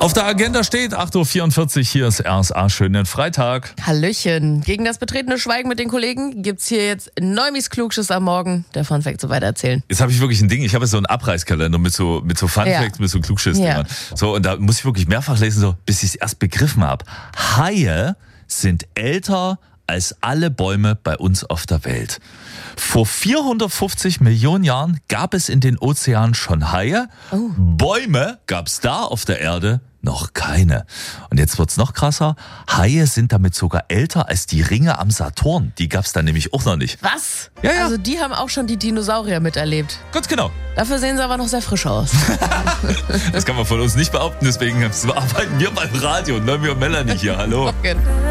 Auf der Agenda steht 8.44 Uhr, hier ist RSA, schönen Freitag. Hallöchen. Gegen das betretene Schweigen mit den Kollegen gibt's hier jetzt Neumis Klugschiss am Morgen. Der Funfact so weitererzählen. Jetzt habe ich wirklich ein Ding, ich habe so einen Abreißkalender mit so Funfacts, mit so Klugschiss-Dingern. So, und da muss ich wirklich mehrfach lesen, so, bis ich es erst begriffen habe. Haie sind älter als alle Bäume bei uns auf der Welt. Vor 450 Millionen Jahren gab es in den Ozeanen schon Haie. Oh. Bäume gab es da auf der Erde noch keine. Und jetzt wird's noch krasser. Haie sind damit sogar älter als die Ringe am Saturn. Die gab's da nämlich auch noch nicht. Was? Ja, ja. Also die haben auch schon die Dinosaurier miterlebt. Ganz genau. Dafür sehen sie aber noch sehr frisch aus. Das kann man von uns nicht behaupten, deswegen arbeiten wir beim Radio. Neumi und Melanie hier. Hallo. Okay.